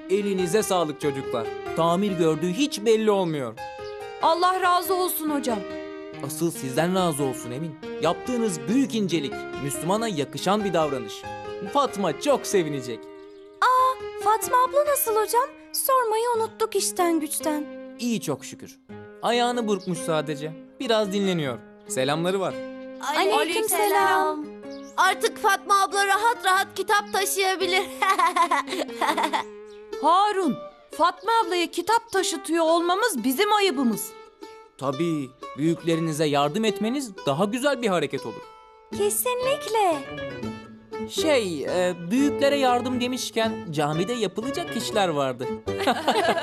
Elinize sağlık çocuklar. Tamir gördüğü hiç belli olmuyor. Allah razı olsun hocam. Asıl sizden razı olsun Emin. Yaptığınız büyük incelik, Müslümana yakışan bir davranış. Fatma çok sevinecek. Fatma abla nasıl hocam? Sormayı unuttuk işten güçten. İyi çok şükür. Ayağını burkmuş sadece. Biraz dinleniyor. Selamları var. Aleykümselam. Artık Fatma abla rahat rahat kitap taşıyabilir. Harun, Fatma ablaya kitap taşıtıyor olmamız bizim ayıbımız. Tabii büyüklerinize yardım etmeniz daha güzel bir hareket olur. Kesinlikle. Büyüklere yardım demişken camide yapılacak işler vardı.